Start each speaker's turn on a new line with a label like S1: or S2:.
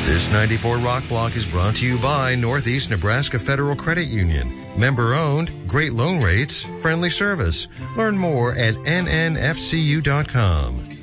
S1: This 94 Rock Block is brought to you by Northeast Nebraska Federal Credit Union. Member-owned, great loan rates, friendly service. Learn more at nnfcu.com.